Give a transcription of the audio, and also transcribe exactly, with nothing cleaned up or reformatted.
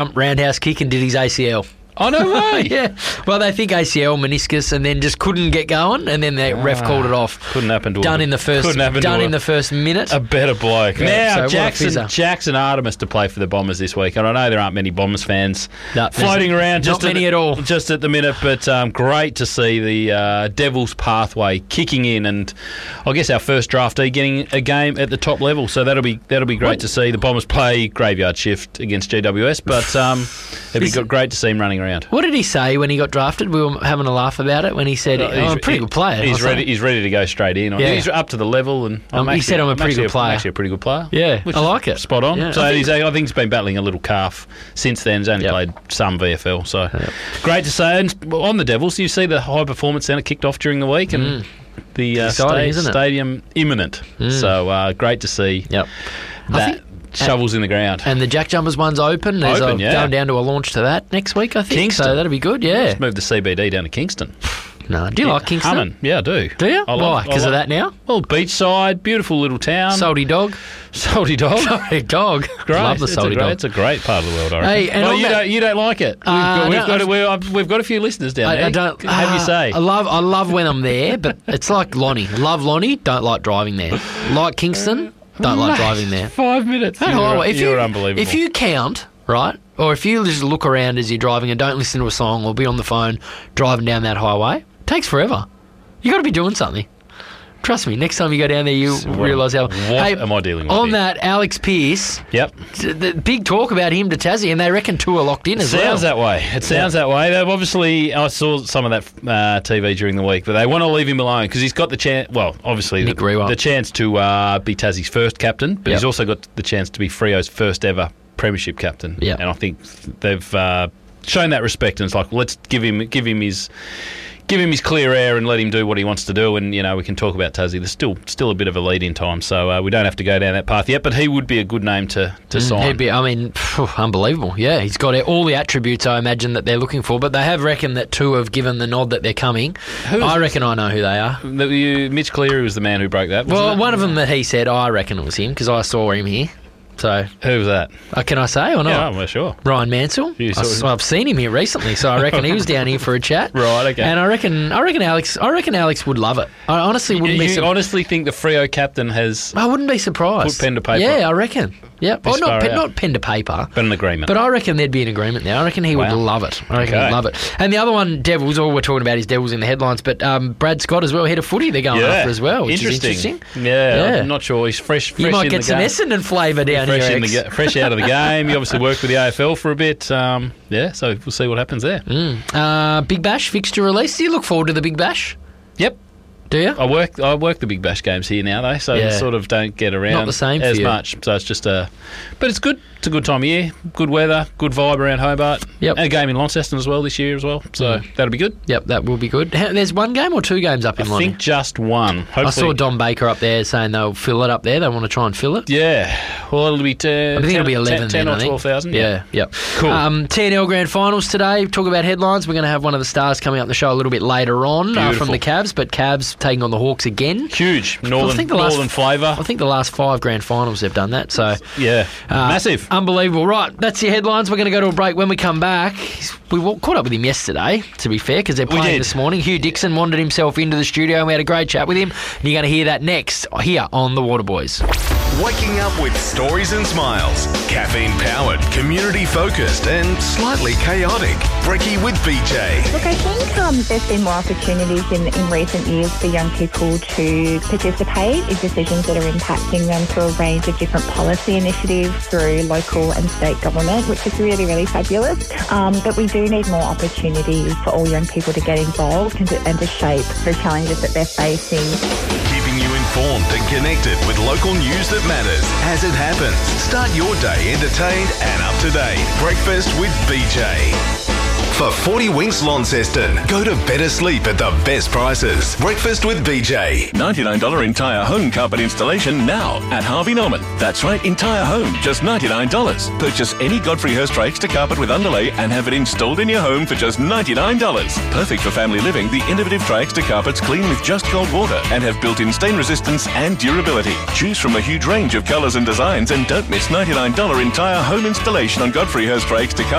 roundhouse kick and did his A C L. Oh, no way. Yeah. Well, they think A C L, meniscus, and then just couldn't get going, and then the ah, ref called it off. Couldn't happen to done a, in the first. Couldn't happen done to in a, the first minute. A better bloke. Yeah, now so Jackson, Jackson Artemis to play for the Bombers this week, and I know there aren't many Bombers fans no, floating around. Just not many at, at all. Just at the minute, but um, great to see the uh, Devils' pathway kicking in, and I guess our first draftee getting a game at the top level. So that'll be that'll be great what? to see. The Bombers play graveyard shift against G W S, but um, it'd be great to see him running around. What did he say when he got drafted? We were having a laugh about it when he said, oh, I'm a pretty good player. He's ready, he's ready to go straight in. Yeah. He's up to the level. and um, actually, He said I'm a pretty I'm good player. I'm actually a pretty good player. Yeah, I like it. Spot on. Yeah, so I think, he's, I think he's been battling a little calf since then. He's only yep. played some V F L. So yep. great to say. And on the Devils, you see the High Performance Centre kicked off during the week and mm. the uh, Exciting, sta- stadium imminent. Mm. So uh, great to see yep. that. Shovels in the ground. And the Jack Jumpers one's open. There's open, a, yeah. Going down to a launch to that next week, I think. Kingston. So that'll be good, yeah. Let's move the C B D down to Kingston. No, do you yeah. like Kingston? Humming. Yeah, I do. Do you? I Why? Because of that now? Well, beachside, beautiful little town. Salty dog. Salty dog. Salty dog. Great. Love the it's salty a great, dog. It's a great part of the world, I reckon. Hey, and well, you, that, don't, you don't like it. We've, uh, got, we've, no, got, a, we've, we've got a few listeners down I, there. I don't, Have uh, you say? I love, I love when I'm there, but it's like Lonnie. Love Lonnie, don't like driving there. Like Kingston, don't like driving there. Five minutes. Hey, you're, oh, if you're you, unbelievable. If you count, right, or if you just look around as you're driving and don't listen to a song or be on the phone driving down that highway, it takes forever. You got to be doing something. Trust me, next time you go down there, you what, realise how... What hey, am I dealing with On here? that, Alex Pearce... Yep. The big talk about him to Tassie, and they reckon two are locked in it as sounds well. that way. It sounds yeah. that way. They've obviously... I saw some of that uh, T V during the week, but they want to leave him alone because he's got the chance... Well, obviously, Nick the, Rewa. the chance to uh, be Tassie's first captain, but yep. he's also got the chance to be Freo's first ever premiership captain. Yep. And I think they've uh, shown that respect, and it's like, well, let's give him give him his... Give him his clear air and let him do what he wants to do, and you know we can talk about Tassie. There's still still a bit of a lead in time, so uh, we don't have to go down that path yet. But he would be a good name to to mm, sign. He'd be, I mean, phew, unbelievable. Yeah, he's got all the attributes I imagine that they're looking for. But they have reckoned that two have given the nod that they're coming. Who I reckon I know who they are. The, you, Mitch Cleary was the man who broke that. Well, it? one of them that he said, I reckon it was him because I saw him here. So who was that? Uh, can I say or not? Yeah, well, sure. Ryan Mansell. I, I've seen him here recently, so I reckon he was down here for a chat. Right, okay. And I reckon, I reckon Alex, I reckon Alex would love it. I honestly wouldn't you, be. You su- honestly think the Freo captain has? I wouldn't be surprised. Put pen to paper. Yeah, I reckon. Yeah, oh, not pen, out. not pen to paper, but an agreement. But I reckon there'd be an agreement there. I reckon he wow. would love it. I reckon okay. he'd love it. And the other one, Devils. All we're talking about is Devils in the headlines, but um, Brad Scott as well, head of footy. They're going yeah. after as well, which interesting. is interesting. Yeah, yeah, I'm not sure. He's fresh. fresh you might in get the some game. Essendon flavour down fresh here. In the, fresh out of the game. You obviously worked with the A F L for a bit. Um, yeah, so we'll see what happens there. Mm. Uh, Big Bash fixture release. Do you look forward to the Big Bash? Yep. Do you? I work. I work the Big Bash games here now, though, so yeah. I sort of don't get around Not the same as for you. much. So it's just a, but it's good. It's a good time of year. Good weather. Good vibe around Hobart. Yep. And a game in Launceston as well this year as well. So mm. that'll be good. Yep, that will be good. There's one game or two games up in I Lonnie? think just one. Hopefully. I saw Don Baker up there saying they'll fill it up there. They want to try and fill it. Yeah. Well, it'll be ten. I think ten, it'll be eleven. ten, ten then, or I think. twelve thousand. Yeah. Yeah. Yep. Cool. Um, T N L Grand Finals today. Talk about headlines. We're going to have one of the stars coming up the show a little bit later on uh, from the Cavs, but Cavs taking on the Hawks again. Huge. Northern, I think the last, northern flavour. I think the last five grand finals they've done that. So yeah, uh, massive, unbelievable. Right, that's your headlines. We're going to go to a break. When we come back, we caught up with him yesterday. To be fair, because they're playing this morning. Hugh Dixon wandered himself into the studio, and we had a great chat with him. And you're going to hear that next here on the Water Boys. Waking up with stories and smiles. Caffeine powered, community focused, and slightly chaotic. Brekkie with B J. Look, I think um, there's been more opportunities in, in recent years for young people to participate in decisions that are impacting them through a range of different policy initiatives through local and state government, which is really, really fabulous. Um, but we do need more opportunities for all young people to get involved and to, and to shape the challenges that they're facing. Keeping you informed and connected with local news that matters as it happens. Start your day entertained and up to date. Breakfast with B J. For forty winks Launceston, go to better sleep at the best prices. Breakfast with B J. ninety-nine dollars entire home carpet installation now at Harvey Norman. That's right, entire home, just ninety-nine dollars. Purchase any Godfrey Hirst or extra carpet with underlay and have it installed in your home for just ninety-nine dollars. Perfect for family living, the innovative Tri-Extra carpets clean with just cold water and have built-in stain resistance and durability. Choose from a huge range of colours and designs and don't miss ninety-nine dollars entire home installation on Godfrey Hirst Tri-Extra carpet.